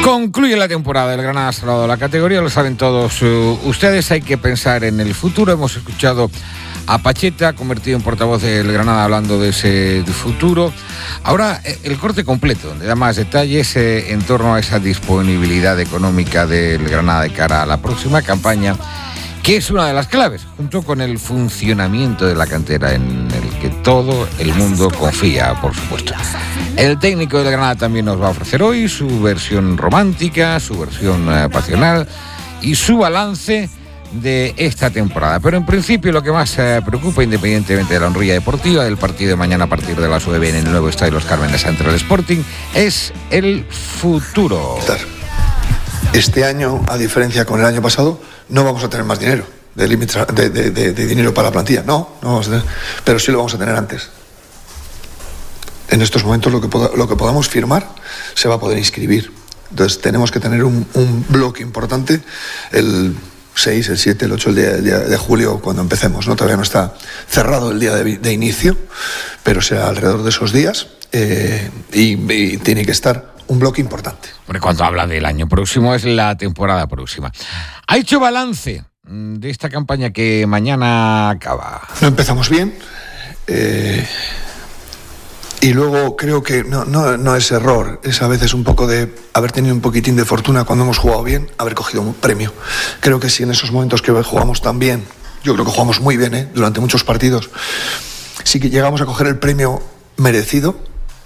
Concluye la temporada del Granada, ha salvado la categoría, lo saben todos ustedes, hay que pensar en el futuro. Hemos escuchado a Pacheta, convertido en portavoz del Granada, hablando de ese futuro. Ahora el corte completo, donde da más detalles en torno a esa disponibilidad económica del Granada de cara a la próxima campaña, que es una de las claves, junto con el funcionamiento de la cantera, en el que todo el mundo confía, por supuesto. El técnico del Granada también nos va a ofrecer hoy su versión romántica, su versión pasional y su balance de esta temporada. Pero en principio lo que más preocupa, independientemente de la honrilla deportiva, del partido de mañana a partir de las 9 en el nuevo Estadio Los Cármenes Central Sporting, es el futuro. Este año, a diferencia con el año pasado, no vamos a tener más dinero de dinero para la plantilla. No vamos a tener, pero sí lo vamos a tener antes. En estos momentos lo que podamos firmar se va a poder inscribir. Entonces tenemos que tener un bloque importante el 6, el 7, el 8 el día de julio cuando empecemos, ¿no? Todavía no está cerrado el día de inicio, pero será alrededor de esos días y tiene que estar un bloque importante. Bueno, cuando habla del año próximo es la temporada próxima. ¿Ha hecho balance de esta campaña que mañana acaba? No empezamos bien. Y luego creo que no es error, es a veces un poco de haber tenido un poquitín de fortuna cuando hemos jugado bien, haber cogido un premio. Creo que si en esos momentos que jugamos tan bien, yo creo que jugamos muy bien durante muchos partidos, sí que llegamos a coger el premio merecido,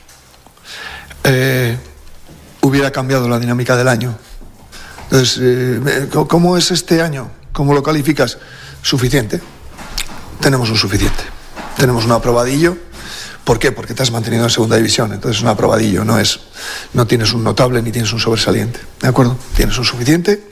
hubiera cambiado la dinámica del año. Entonces, ¿cómo es este año? ¿Cómo lo calificas? Suficiente. Tenemos un suficiente. Tenemos un aprobadillo. ¿Por qué? Porque te has mantenido en segunda división, entonces es un aprobadillo, no tienes un notable ni tienes un sobresaliente, ¿de acuerdo? Tienes un suficiente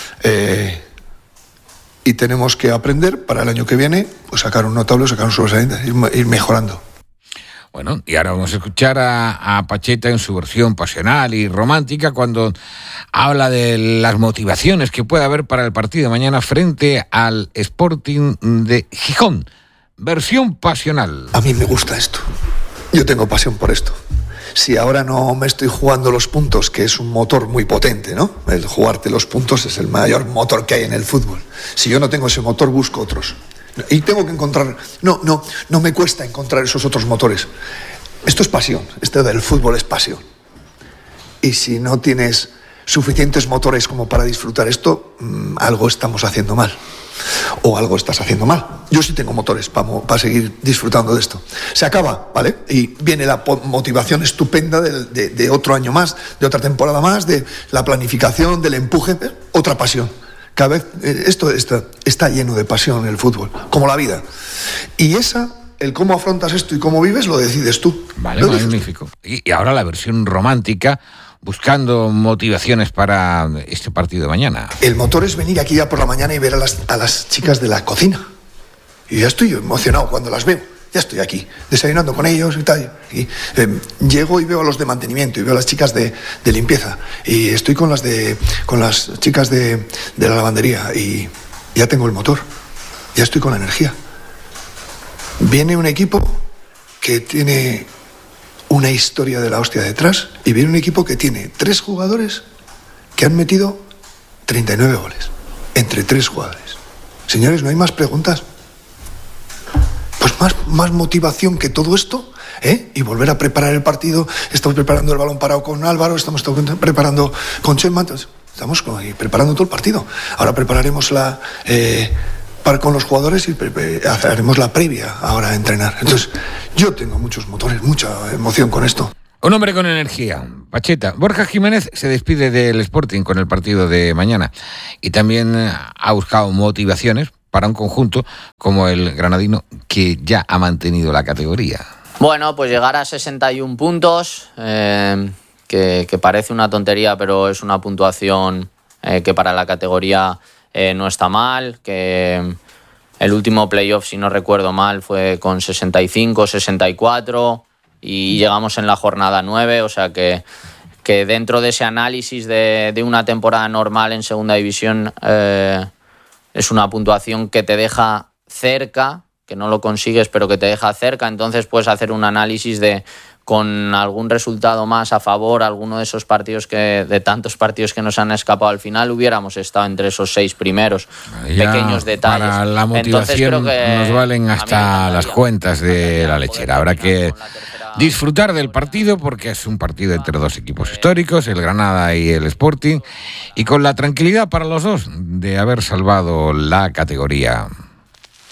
y tenemos que aprender para el año que viene, pues sacar un notable o sacar un sobresaliente, ir mejorando. Bueno, y ahora vamos a escuchar a Pacheta en su versión pasional y romántica cuando habla de las motivaciones que puede haber para el partido de mañana frente al Sporting de Gijón. Versión pasional. A mí me gusta esto. Yo tengo pasión por esto. Si ahora no me estoy jugando los puntos, que es un motor muy potente, ¿no? El jugarte los puntos es el mayor motor que hay en el fútbol. Si yo no tengo ese motor, busco otros. Y tengo que encontrar... No me cuesta encontrar esos otros motores. Esto es pasión. Esto del fútbol es pasión. Y si no tienes suficientes motores como para disfrutar esto, algo estamos haciendo mal. O algo estás haciendo mal. Yo sí tengo motores para seguir disfrutando de esto. Se acaba, ¿vale? Y viene la motivación estupenda de otro año más, de otra temporada más, de la planificación, del empuje, otra pasión. Cada vez esto está lleno de pasión en el fútbol, como la vida. Y el cómo afrontas esto y cómo vives, lo decides tú. Vale, magnífico. Y ahora la versión romántica, buscando motivaciones para este partido de mañana. El motor es venir aquí ya por la mañana y ver a las chicas de la cocina. Y ya estoy emocionado cuando las veo. Ya estoy aquí, desayunando con ellos y tal. Y, llego y veo a los de mantenimiento y veo a las chicas de limpieza. Y estoy con las chicas de la lavandería y ya tengo el motor. Ya estoy con la energía. Viene un equipo que tiene una historia de la hostia detrás y viene un equipo que tiene 3 jugadores que han metido 39 goles entre 3 jugadores. Señores, ¿no hay más preguntas? Pues más motivación que todo esto, y volver a preparar el partido. Estamos preparando el balón parado con Álvaro, estamos preparando con Chema, estamos preparando todo el partido. Ahora prepararemos con los jugadores y haremos la previa ahora a entrenar. Entonces, yo tengo muchos motores, mucha emoción con esto. Un hombre con energía, Pacheta. Borja Jiménez se despide del Sporting con el partido de mañana y también ha buscado motivaciones para un conjunto como el granadino, que ya ha mantenido la categoría. Bueno, pues llegar a 61 puntos, que parece una tontería, pero es una puntuación que para la categoría no está mal, que el último playoff, si no recuerdo mal, fue con 65, 64 y llegamos en la jornada 9, o sea que dentro de ese análisis de una temporada normal en segunda división es una puntuación que te deja cerca, que no lo consigues, pero que te deja cerca. Entonces puedes hacer un análisis de con algún resultado más a favor, alguno de esos partidos de tantos partidos que nos han escapado al final, hubiéramos estado entre esos 6 primeros. Ya Pequeños detalles. Para la motivación nos valen hasta las cuentas de la lechera. Habrá que disfrutar del partido porque es un partido entre 2 equipos históricos, el Granada y el Sporting, y con la tranquilidad para los dos de haber salvado la categoría.